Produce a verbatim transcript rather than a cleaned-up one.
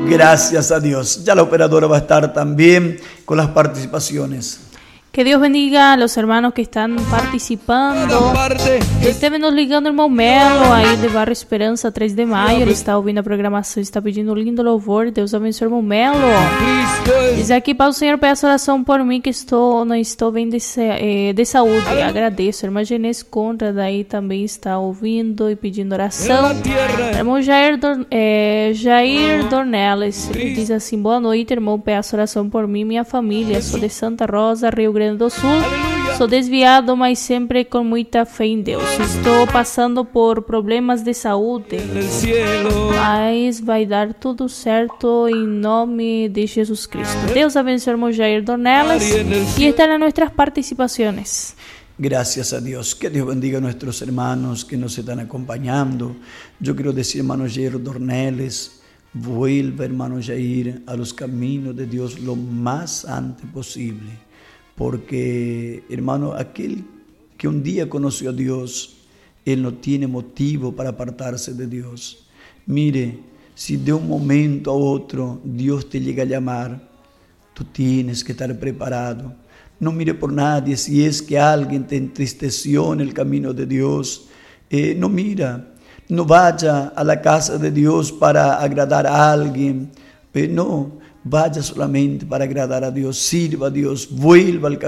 Gracias a Dios. Ya la operadora va a estar también con las participaciones. Que Deus bendiga a los hermanos que están participando. Esteve nos ligando, irmão Melo, aí de Barra Esperança, três de maio. Ele está ouvindo a programação, está pedindo um lindo louvor. Deus abençoe, irmão Melo. Diz aqui para o Senhor, peço oração por mim, que estou, não estou bem de, eh, de saúde. Agradeço. A irmã Genese Contra daí também está ouvindo e pedindo oração. Irmão Jair, Dor, eh, Jair Dornelles, ele diz assim: boa noite, irmão, peço oração por mim e minha família. Sou de Santa Rosa, Rio Grande do Sul. Sou desviado, mas sempre com muita fé em Deus. Estou passando por problemas de saúde, mas vai dar tudo certo em nome de Jesus Cristo. Deus abençoe, irmão Jair Dornelas, e estará nuestras participaciones. Gracias a Dios. Que Dios bendiga a nuestros hermanos que nos están acompañando. Yo quiero decir, hermano Jair Dorneles, vuelva, hermano Jair, a los caminos de Dios lo más antes posible. Porque, hermano, aquel que un día conoció a Dios, él no tiene motivo para apartarse de Dios. Mire, si de un momento a otro Dios te llega a llamar, tú tienes que estar preparado. No mire por nadie. Si es que alguien te entristeció en el camino de Dios, eh, no mira, no vaya a la casa de Dios para agradar a alguien, eh, no. Vaya solamente para agradar a Dios, sirva a Dios, vuelva al camino